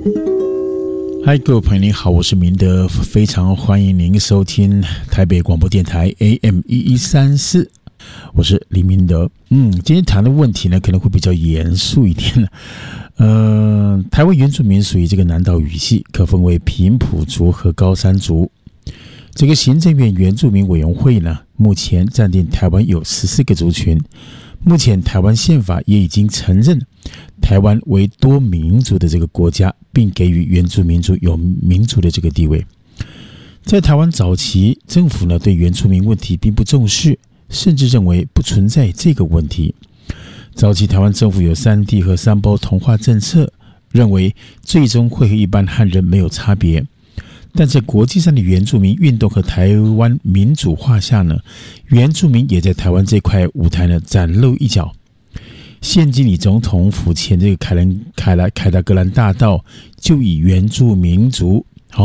嗨，各位朋友您好，我是明德，非常欢迎您收听台北广播电台 AM1134，我是李明德。今天谈的问题呢，可能会比较严肃一点。台湾原住民属于这个南岛语系，可分为平埔族和高山族。这个行政院原住民委员会呢，目前暂定台湾有14个族群。目前台湾宪法也已经承认台湾为多民族的这个国家，并给予原住民族有民族的这个地位。在台湾早期，政府呢对原住民问题并不重视，甚至认为不存在这个问题。早期台湾政府有3地和3胞同化政策，认为最终会和一般汉人没有差别。但在国际上的原住民运动和台湾民主化下呢，原住民也在台湾这块舞台呢崭露一角。现今李总统府前这个凯达格兰大道就以原住民族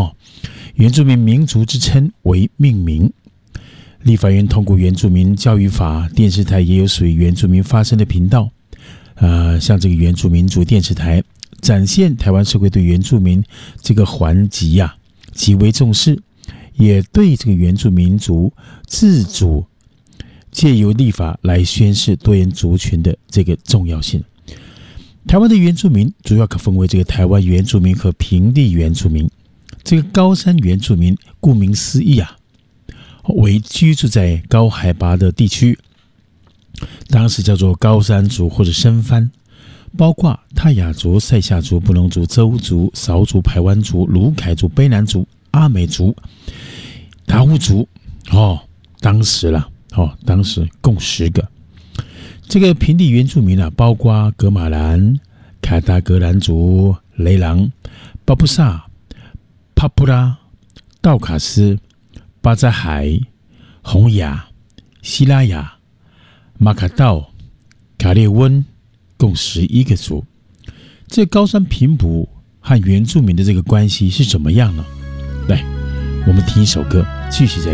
之称为命名。立法院通过原住民教育法，电视台也有属于原住民发声的频道。像这个原住民族电视台，展现台湾社会对原住民这个环节极为重视，也对这个原住民族自主借由立法来宣示多元族群的这个重要性。台湾的原住民主要可分为这个台湾原住民和平地原住民。这个高山原住民顾名思义为居住在高海拔的地区，当时叫做高山族或者生番，包括泰雅族、赛夏族、布农族、邹族、韶族、排湾族、鲁凯族、卑南族、阿美族、达悟族。当时共10个。这个平地原住民包括噶玛兰、凯达格兰族、雷狼、巴布萨、帕布拉、道卡斯、巴扎海、洪雅、西拉雅、马卡道、卡列温，共11个族。这高山平埔和原住民的这个关系是怎么样呢？来，我们听一首歌，继续再